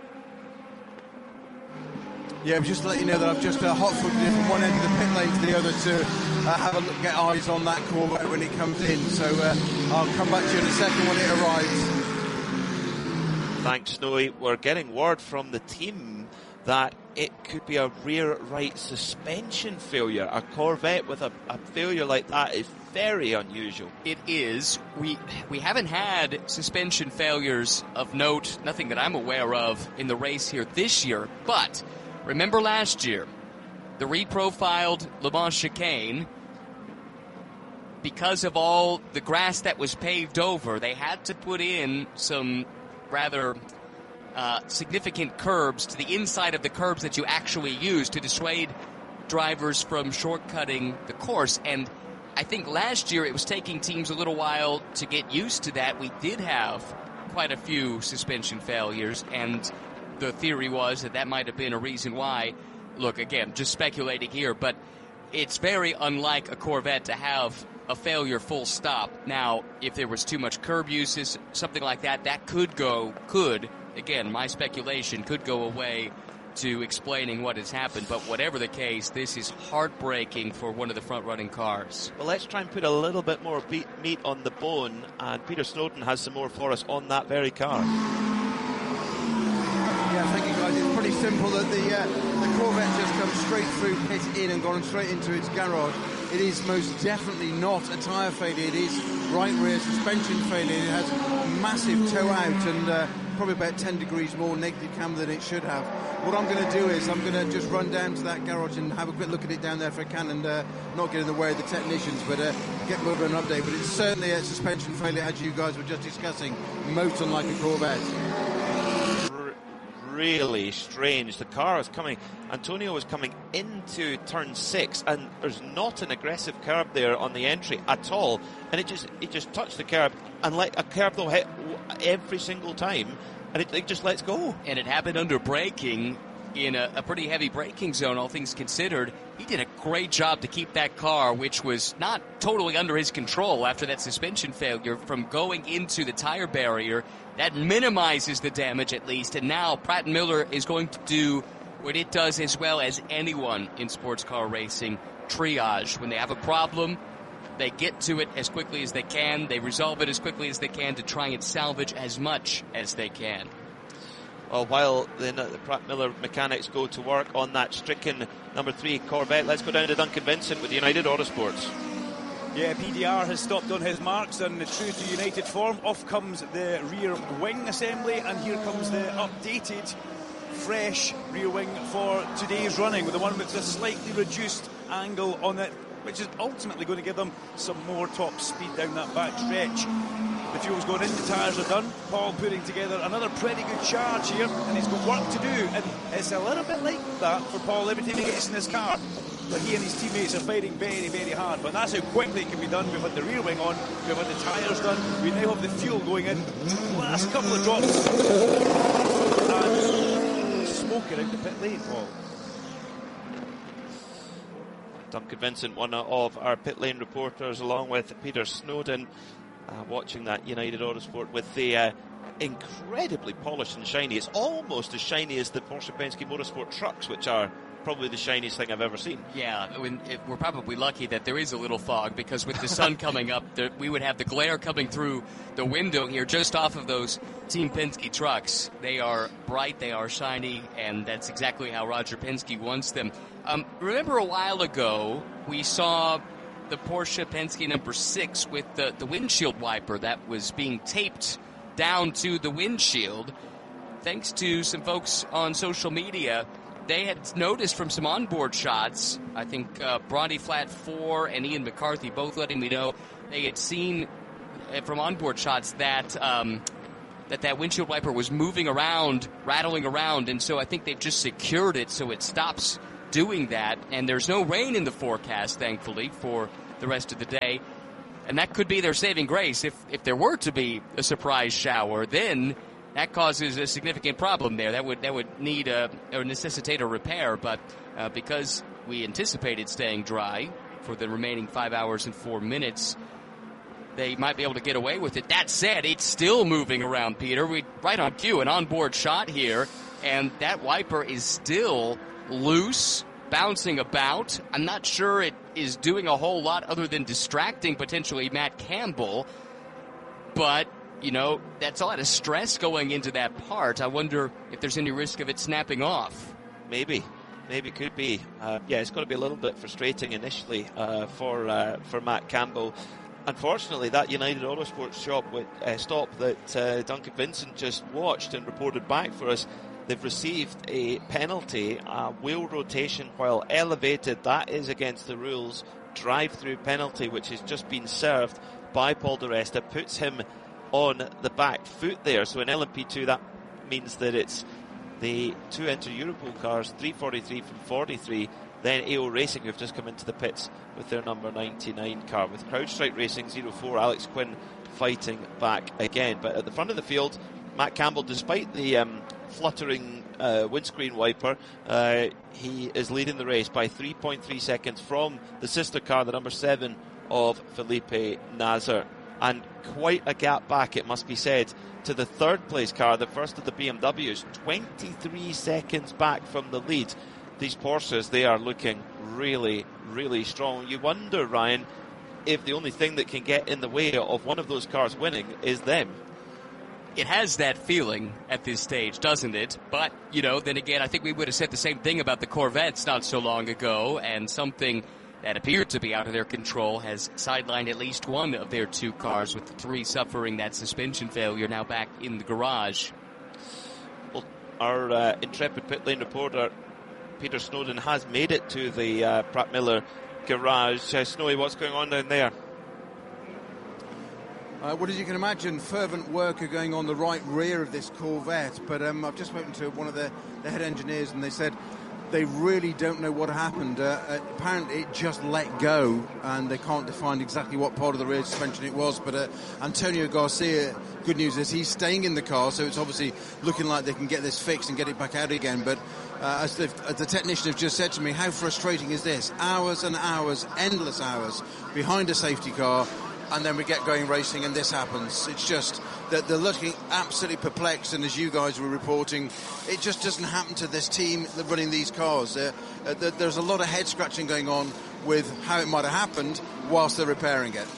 S4: Yeah, just to let you know that I've just hot-footed it from one end of the pit lane to the other to have a look, get eyes on that Corvette when it comes in. So I'll come back to you in a second when it arrives.
S2: Thanks, Snowy. We're getting word from the team that it could be a rear right suspension failure. A Corvette with a failure like that is very unusual.
S3: It is. We haven't had suspension failures of note, nothing that I'm aware of in the race here this year. But remember last year, the reprofiled Le Mans chicane, because of all the grass that was paved over, they had to put in some rather significant curbs to the inside of the curbs that you actually use to dissuade drivers from shortcutting the course. And I think last year it was taking teams a little while to get used to that. We did have quite a few suspension failures, and the theory was that might have been a reason why. Look, again, just speculating here, but it's very unlike a Corvette to have a failure full stop. Now, if there was too much curb uses, something like that, that could, again, my speculation, could go away to explaining what has happened. But whatever the case, this is heartbreaking for one of the front-running cars.
S2: Well, let's try and put a little bit more meat on the bone, and Peter Snowden has some more for us on that very car.
S4: Yeah, thank you guys. It's pretty simple that the Corvette just comes straight through pit in and gone straight into its garage. It is most definitely not a tyre failure. It is right rear suspension failure. It has massive toe out and probably about 10 degrees more negative cam than it should have. What I'm going to do is I'm going to just run down to that garage and have a quick look at it down there if I can, and not get in the way of the technicians, but get more of an update. But it's certainly a suspension failure, as you guys were just discussing, most unlike a Corvette.
S2: Really strange. The car is coming, Antonio was coming into turn 6, and there's not an aggressive curb there on the entry at all, and it just touched the curb, and like a curb they'll hit every single time, and it just lets go.
S3: And it happened under braking in a pretty heavy braking zone, all things considered. He did a great job to keep that car, which was not totally under his control after that suspension failure, from going into the tire barrier. That minimizes the damage at least, and now Pratt & Miller is going to do what it does as well as anyone in sports car racing: triage. When they have a problem, they get to it as quickly as they can, they resolve it as quickly as they can to try and salvage as much as they can.
S2: Well, while the Pratt & Miller mechanics go to work on that stricken number 3 Corvette, let's go down to Duncan Vincent with United Autosports.
S1: Yeah, PDR has stopped on his marks, and true to United form, off comes the rear wing assembly, and here comes the updated, fresh rear wing for today's running, with the one with a slightly reduced angle on it, which is ultimately going to give them some more top speed down that back stretch. The fuel's going in, the tyres are done. Paul putting together another pretty good charge here, and he's got work to do, and it's a little bit like that for Paul every time he gets in this car. But he and his teammates are fighting very, very hard. But that's how quickly it can be done. We've had the rear wing on, we've had the tyres done, we now have the fuel going in. Last couple of drops. And smoke around the pit lane, Paul.
S2: Duncan Vincent, one of our pit lane reporters, along with Peter Snowden, watching that United Autosport with the incredibly polished and shiny. It's almost as shiny as the Porsche Penske Motorsport trucks, which are probably the shiniest thing I've ever seen. Yeah,
S3: we're probably lucky that there is a little fog, because with the sun coming up, we would have the glare coming through the window here just off of those Team Penske trucks. They are bright, they are shiny, and that's exactly how Roger Penske wants them. Remember a while ago, we saw the Porsche Penske number 6 with the windshield wiper that was being taped down to the windshield. Thanks to some folks on social media, they had noticed from some onboard shots, I think Bronte Flat 4 and Ian McCarthy both letting me know they had seen from onboard shots that that windshield wiper was moving around, rattling around, and so I think they've just secured it so it stops doing that. And there's no rain in the forecast, thankfully, for the rest of the day. And that could be their saving grace. If there were to be a surprise shower, then that causes a significant problem there. That would need or necessitate a repair. But because we anticipated staying dry for the remaining 5 hours and 4 minutes, they might be able to get away with it. That said, it's still moving around, Peter. We right on cue, an onboard shot here, and that wiper is still loose, bouncing about. I'm not sure it is doing a whole lot other than distracting potentially Matt Campbell, but that's a lot of stress going into that part. I wonder if there's any risk of it snapping off.
S2: Maybe could be. It's going to be a little bit frustrating initially for Matt Campbell. Unfortunately, that United Autosports stop that Duncan Vincent just watched and reported back for us, they've received a penalty, wheel rotation while elevated. That is against the rules. Drive-through penalty, which has just been served by Paul di Resta, puts him on the back foot there. So in LMP2, that means that it's the two Inter-Europol cars, 343 from 43, then AO Racing, who've just come into the pits with their number 99 car, with CrowdStrike Racing 04, Alex Quinn fighting back again. But at the front of the field, Matt Campbell, despite the fluttering windscreen wiper, he is leading the race by 3.3 seconds from the sister car, the number 7 of Felipe Nasr. And quite a gap back, it must be said, to the third place car, the first of the BMWs, 23 seconds back from the lead. These Porsches, they are looking really, really strong. You wonder, Ryan, if the only thing that can get in the way of one of those cars winning is them.
S3: It has that feeling at this stage, doesn't it? But, then again, I think we would have said the same thing about the Corvettes not so long ago, and something that appeared to be out of their control has sidelined at least one of their two cars, with the three suffering that suspension failure now back in the garage.
S2: Well, our intrepid pit lane reporter, Peter Snowden, has made it to the Pratt Miller garage. Snowy, what's going on down there?
S4: Well, as you can imagine, fervent work are going on the right rear of this Corvette, but I've just spoken to one of the head engineers, and they said they really don't know what happened. Apparently it just let go, and they can't define exactly what part of the rear suspension it was, but Antonio Garcia, good news is he's staying in the car, so it's obviously looking like they can get this fixed and get it back out again. But as the technician has just said to me, how frustrating is this? Hours and hours, endless hours behind a safety car, and then we get going racing and this happens. It's just that they're looking absolutely perplexed, and as you guys were reporting, it just doesn't happen to this team running these cars. There's a lot of head scratching going on with how it might have happened whilst they're repairing it.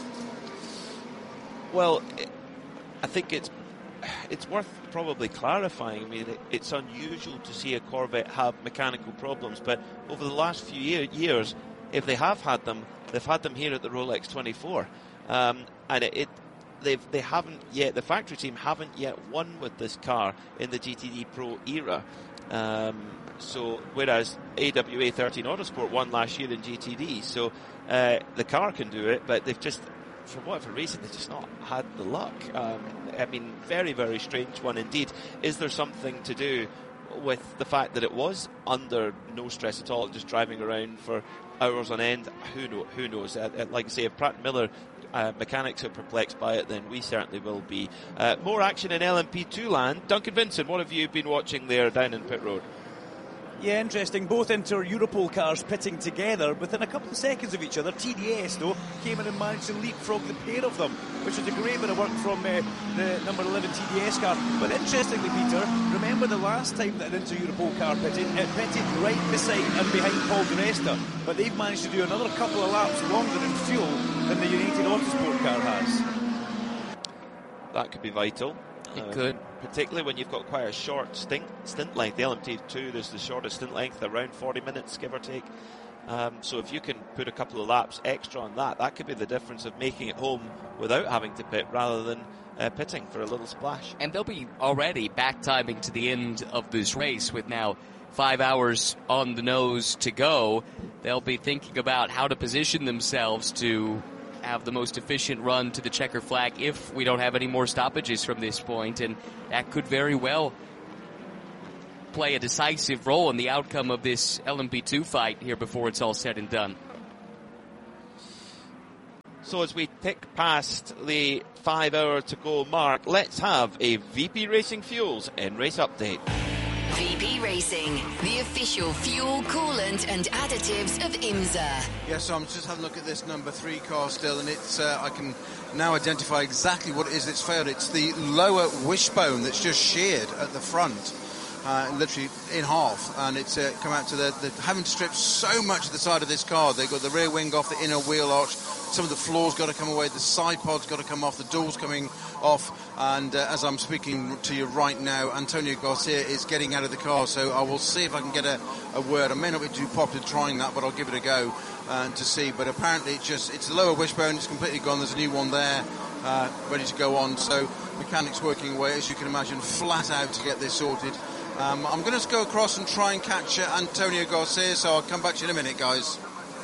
S2: Well, I think it's worth probably clarifying. I mean, it's unusual to see a Corvette have mechanical problems, but over the last few years, if they have had them, they've had them here at the Rolex 24, and they haven't yet. The factory team haven't yet won with this car in the GTD Pro era. So whereas AWA 13 Autosport won last year in GTD, so the car can do it, but they've just, for whatever reason, they've just not had the luck. I mean, very, very strange one indeed. Is there something to do with the fact that it was under no stress at all, just driving around for hours on end? Who knows? Like I say, if Pratt Miller mechanics are perplexed by it, then we certainly will be. More action in LMP2 land. Duncan Vincent, what have you been watching there down in pit road?
S1: Yeah, interesting. Both Inter-Europol cars pitting together within a couple of seconds of each other. TDS, though, came in and managed to leapfrog the pair of them, which was a great bit of work from the number 11 TDS car. But interestingly, Peter, remember the last time that an Inter-Europol car pitted? It pitted right beside and behind Paul di Resta. But they've managed to do another couple of laps longer in fuel than the United Autosport car has.
S2: That could be vital.
S3: It could.
S2: Particularly when you've got quite a short stint length. The LMP2, there's the shortest stint length, around 40 minutes, give or take. So if you can put a couple of laps extra on that could be the difference of making it home without having to pit, rather than pitting for a little splash.
S3: And they'll be already back timing to the end of this race, with now 5 hours on the nose to go, they'll be thinking about how to position themselves to have the most efficient run to the checker flag if we don't have any more stoppages from this point, and that could very well play a decisive role in the outcome of this LMP2 fight here before it's all said and done.
S2: So as we tick past the 5 hour to go mark, let's have a VP Racing Fuels in-race update.
S9: VP Racing, the official fuel, coolant and additives of IMSA.
S4: Yeah, so I'm just having a look at this number 3 car still, and it's I can now identify exactly what it is that's failed. It's the lower wishbone that's just sheared at the front. Literally in half, and it's come out to the having to strip so much of the side of this car. They've got the rear wing off, the inner wheel arch, some of the floor's got to come away, the side pod's got to come off, the door's coming off, and as I'm speaking to you right now, Antonio Garcia is getting out of the car, so I will see if I can get a word. I may not be too popular trying that, but I'll give it a go to see. But apparently it's the lower wishbone, it's completely gone. There's a new one there, ready to go on, so mechanics working away, as you can imagine, flat out to get this sorted. I'm going to just go across and try and catch Antonio Garcia, so I'll come back to you in a minute, guys.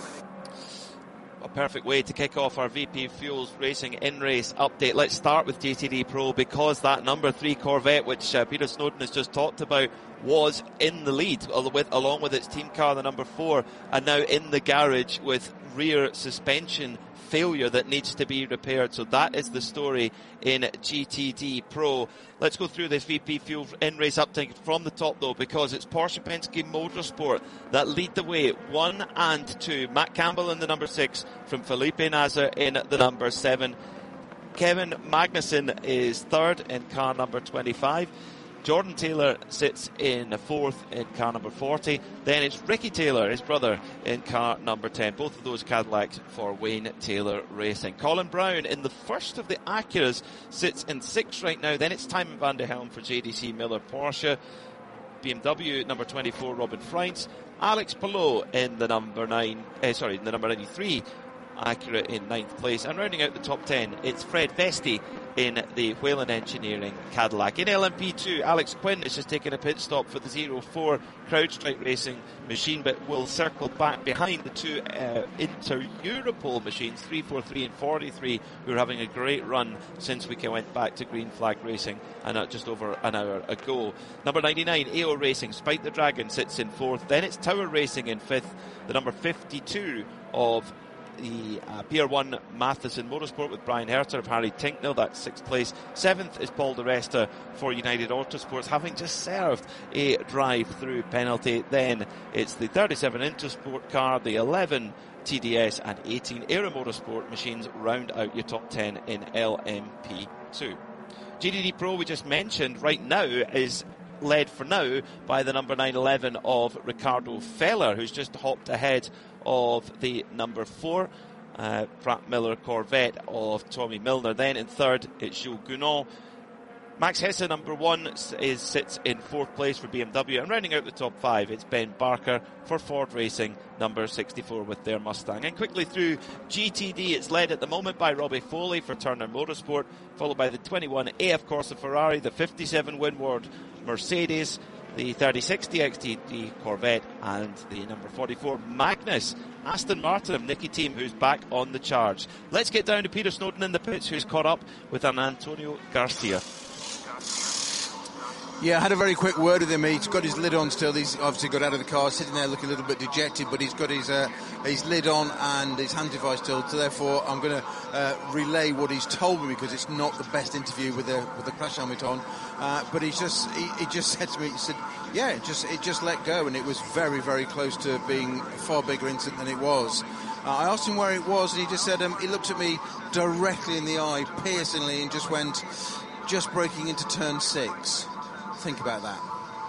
S2: A perfect way to kick off our VP Fuels Racing in-race update. Let's start with GTD Pro, because that number 3 Corvette, which Peter Snowden has just talked about, was in the lead along with its team car, the number 4, and now in the garage with rear suspension failure that needs to be repaired. So that is the story in GTD Pro. Let's go through this VP Fuel in-race update from the top, though, because it's Porsche Penske Motorsport that lead the way, 1 and 2. Matt Campbell in the number 6 from Felipe Nasr in the number 7. Kevin Magnussen is 3rd in car number 25. Jordan Taylor sits in 4th in car number 40. Then it's Ricky Taylor, his brother, in car number 10. Both of those Cadillacs for Wayne Taylor Racing. Colin Brown in the first of the Acuras sits in 6th right now. Then it's Tijmen van der Helm for JDC Miller Porsche. BMW number 24, Robin Freins. Alex Palou in the number 93. Acura in 9th place, and rounding out the top 10, it's Fred Vesti in the Whelen Engineering Cadillac. In LMP2, Alex Quinn is just taking a pit stop for the 04 CrowdStrike Racing machine, but will circle back behind the 2 Inter-Europol machines, 343 and 43, who are having a great run since we went back to Green Flag Racing and just over an hour ago. Number 99, AO Racing, Spike the Dragon sits in 4th. Then it's Tower Racing in 5th, the number 52 of the PR1 Matheson Motorsport with Brian Herter of Harry Tinknell, that's 6th place. 7th is Paul Di Resta for United Autosports, having just served a drive-through penalty. Then it's the 37 Intersport car, the 11 TDS and 18 Aero Motorsport machines round out your top 10 in LMP2. GTD Pro, we just mentioned, right now is led for now by the number 911 of Ricardo Feller, who's just hopped ahead of the number 4 Pratt Miller Corvette of Tommy Milner. Then in 3rd it's Jules Gounon. Max Hesse, number 1, sits in 4th place for BMW, and rounding out the top 5 it's Ben Barker for Ford Racing, number 64 with their Mustang. And quickly through GTD, it's led at the moment by Robbie Foley for Turner Motorsport, followed by the 21 AF Corsa Ferrari, the 57 Winward Mercedes, the 3060 XTD Corvette, and the number 44 Magnus Aston Martin of Nicky Team, who's back on the charge. Let's get down to Peter Snowden in the pits, who's caught up with an Antonio Garcia.
S4: Yeah, I had a very quick word with him. He's got his lid on still. He's obviously got out of the car, sitting there looking a little bit dejected, but he's got his lid on and his hand device still. So therefore, I'm going to relay what he's told me, because it's not the best interview with the crash helmet on. But he just said to me, he said, yeah, it just let go, and it was very, very close to being a far bigger incident than it was. I asked him where it was, and he just said, he looked at me directly in the eye, piercingly, and just went, just breaking into turn 6. Think about that.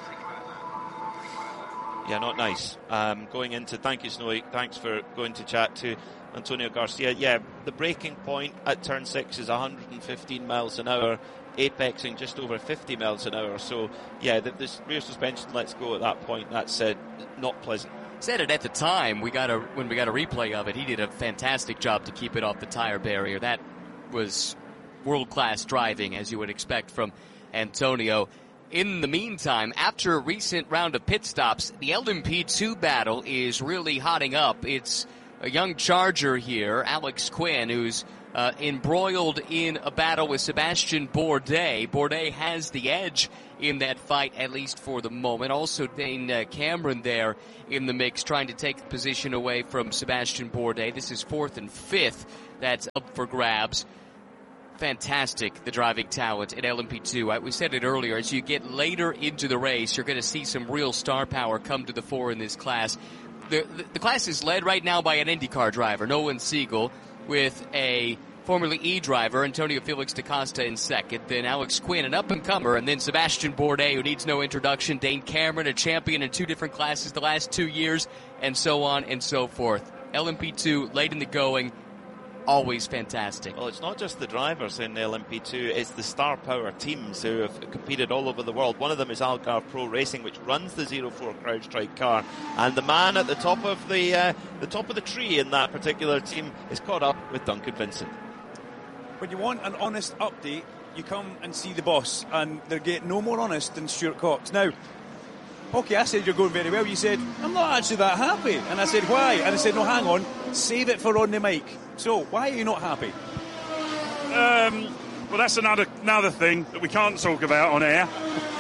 S2: Yeah, not nice. Thank you, Snowy. Thanks for going to chat to Antonio Garcia. Yeah, the braking point at turn 6 is 115 miles an hour, apexing just over 50 miles an hour. So, yeah, this rear suspension lets go at that point. That's not pleasant.
S3: Said it at the time. When we got a replay of it, he did a fantastic job to keep it off the tire barrier. That was world-class driving, as you would expect from Antonio. In the meantime, after a recent round of pit stops, the LMP2 battle is really hotting up. It's a young charger here, Alex Quinn, who's embroiled in a battle with Sebastian Bourdais. Bourdais has the edge in that fight, at least for the moment. Also, Dane Cameron there in the mix, trying to take the position away from Sebastian Bourdais. This is 4th and 5th. That's up for grabs. Fantastic, the driving talent at LMP2. We said it earlier, as you get later into the race, you're going to see some real star power come to the fore in this class. The class is led right now by an IndyCar driver, Nolan Siegel, with a Formula E driver, Antonio Felix da Costa, in second. Then Alex Quinn, an up-and-comer, and then Sebastian Bourdais, who needs no introduction. Dane Cameron, a champion in 2 different classes the last 2 years, and so on and so forth. LMP2, late in the going, always fantastic.
S2: Well, it's not just the drivers in LMP2, it's the star power teams who have competed all over the world. One of them is Algarve Pro Racing, which runs the 04 CrowdStrike car, and the man at the top of the tree in that particular team is caught up with Duncan Vincent.
S1: When you want an honest update, you come and see the boss, and they're getting no more honest than Stuart Cox. Now, Pocky, I said you're going very well. You said, I'm not actually that happy. And I said, why? And I said, no, hang on, save it for on the mic. So, why are you not happy?
S10: Well, that's another thing that we can't talk about on air.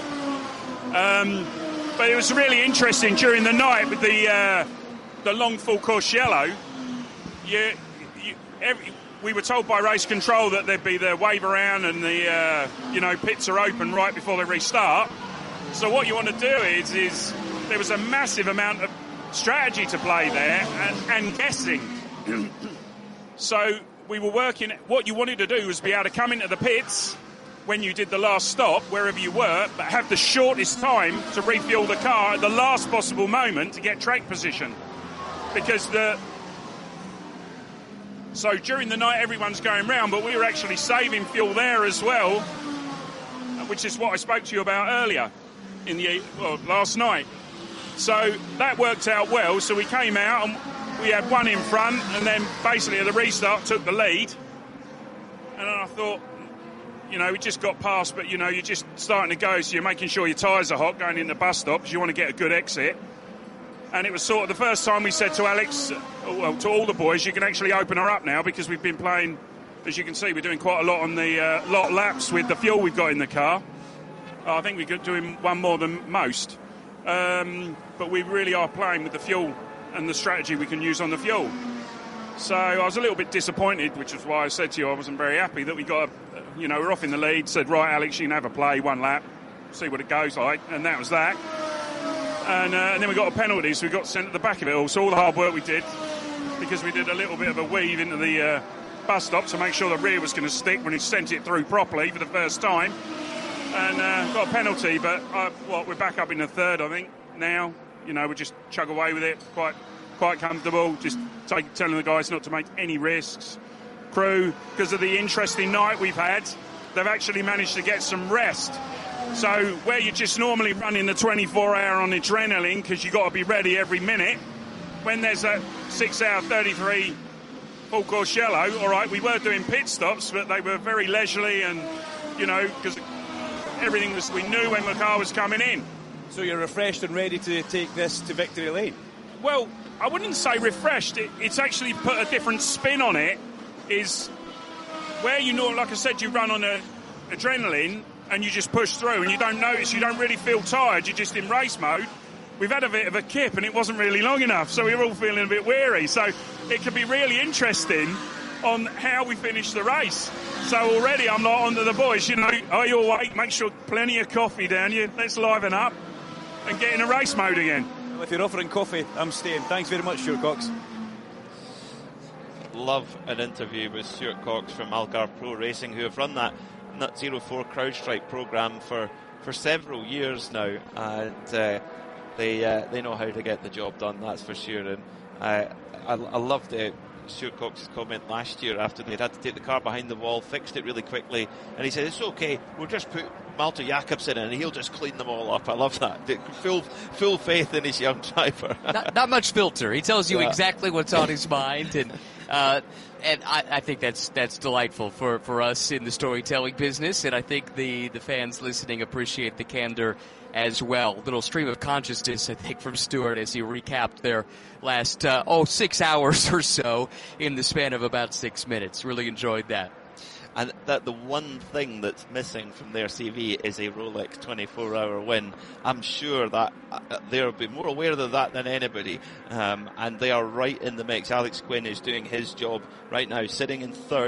S10: But it was really interesting during the night with the long full course yellow. We were told by race control that there'd be the wave around and the pits are open right before they restart. So what you want to do is there was a massive amount of strategy to play there and guessing. So we were working. What you wanted to do was be able to come into the pits when you did the last stop, wherever you were, but have the shortest time to refuel the car at the last possible moment to get track position. Because so during the night everyone's going round, but we were actually saving fuel there as well, which is what I spoke to you about earlier last night. So that worked out well. So we came out and we had one in front, and then basically at the restart took the lead. And I thought, we just got past, but you're just starting to go, so you're making sure your tyres are hot going in the bus stop because you want to get a good exit. And it was sort of the first time we said to Alex, to all the boys, you can actually open her up now, because we've been playing, as you can see, we're doing quite a lot on the lot laps with the fuel we've got in the car. I think we're doing one more than most. But we really are playing with the fuel and the strategy we can use on the fuel. So I was a little bit disappointed, which is why I said to you I wasn't very happy that we got, we're off in the lead, said, right, Alex, you can have a play, one lap, see what it goes like, and that was that. And then we got a penalty, so we got sent at the back of it all. So all the hard work we did, because we did a little bit of a weave into the bus stop to make sure the rear was going to stick when he sent it through properly for the first time. And got a penalty, but we're back up in the third, I think, now. We just chug away with it, quite comfortable, just telling the guys not to make any risks. Crew, because of the interesting night we've had, they've actually managed to get some rest. So where you're just normally running the 24-hour on adrenaline because you've got to be ready every minute, when there's a 6-hour 33 full course yellow, all right, we were doing pit stops, but they were very leisurely and, because everything was, we knew when the car was coming in.
S1: So you're refreshed and ready to take this to victory lane?
S10: Well, I wouldn't say refreshed. It's actually put a different spin on it. Is where like I said, you run on adrenaline and you just push through and you don't notice, you don't really feel tired, you're just in race mode. We've had a bit of a kip and it wasn't really long enough, so we were all feeling a bit weary. So it could be really interesting on how we finish the race. So already I'm not onto the boys, are you awake? Make sure plenty of coffee down you. Let's liven up and get in a race mode again.
S1: Well, if you're offering coffee, I'm staying. Thanks very much, Stuart Cox.
S2: Love an interview with Stuart Cox from Algarve Pro Racing, who have run that 04 CrowdStrike program for several years now, and they know how to get the job done, that's for sure. And I loved Stuart Cox's comment last year after they'd had to take the car behind the wall, fixed it really quickly, and he said, it's okay, we'll just put Malte Jakobsen and he'll just clean them all up. I love that. Full faith in his young driver.
S3: not much filter. He tells you exactly what's on his mind, and I think that's delightful for us in the storytelling business, and I think the fans listening appreciate the candor as well. Little stream of consciousness, I think, from Stewart as he recapped their last 6 hours or so in the span of about 6 minutes. Really enjoyed that.
S2: And that the one thing that's missing from their CV is a Rolex 24-hour win. I'm sure that they'll be more aware of that than anybody. And they are right in the mix. Alex Quinn is doing his job right now, sitting in third.